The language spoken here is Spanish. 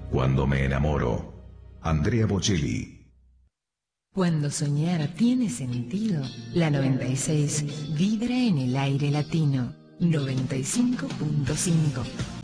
Cuando me enamoro. Andrea Bocelli. Cuando soñar tiene sentido, la 96 vibra en el aire latino. 95.5.